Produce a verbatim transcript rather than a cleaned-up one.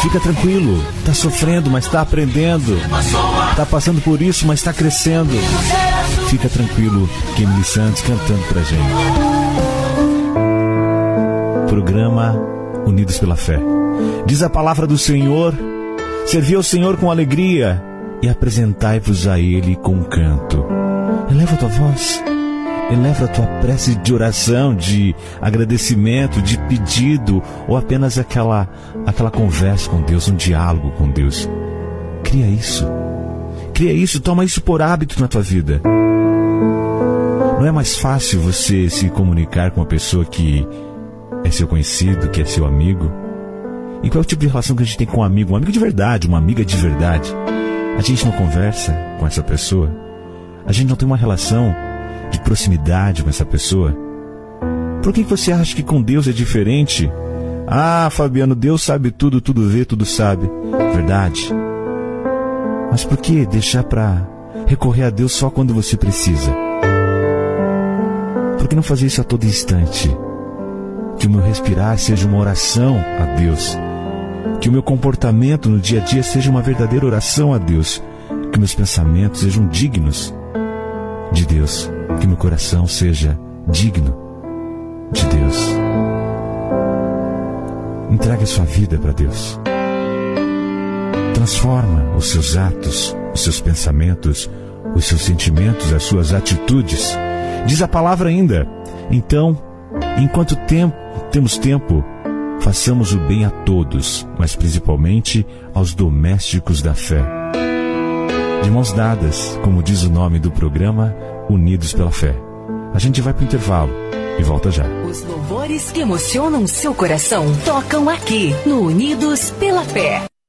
Fica tranquilo, está sofrendo, mas está aprendendo. Está passando por isso, mas está crescendo. Fica tranquilo, Emily Santos cantando pra gente. Programa Unidos pela Fé. Diz a palavra do Senhor: servi ao Senhor com alegria e apresentai-vos a Ele com canto. Eleva a tua voz, eleva a tua prece de oração, de agradecimento, de pedido, ou apenas aquela, aquela conversa com Deus, um diálogo com Deus. Cria isso, cria isso, toma isso por hábito na tua vida. Não é mais fácil você se comunicar com uma pessoa que é seu conhecido, que é seu amigo? E qual é o tipo de relação que a gente tem com um amigo? Um amigo de verdade, uma amiga de verdade. A gente não conversa com essa pessoa? A gente não tem uma relação de proximidade com essa pessoa? Por que você acha que com Deus é diferente? Ah, Fabiano, Deus sabe tudo, tudo vê, tudo sabe. Verdade. Mas por que deixar para recorrer a Deus só quando você precisa? Por que não fazer isso a todo instante? Que o meu respirar seja uma oração a Deus. Que o meu comportamento no dia a dia seja uma verdadeira oração a Deus. Que meus pensamentos sejam dignos de Deus. Que meu coração seja digno de Deus. Entregue a sua vida para Deus. Transforma os seus atos, os seus pensamentos, os seus sentimentos, as suas atitudes. Diz a palavra ainda: então, enquanto tempo, temos tempo, façamos o bem a todos, mas principalmente aos domésticos da fé. De mãos dadas, como diz o nome do programa, Unidos pela Fé. A gente vai para o intervalo e volta já. Os louvores que emocionam seu coração tocam aqui no Unidos pela Fé.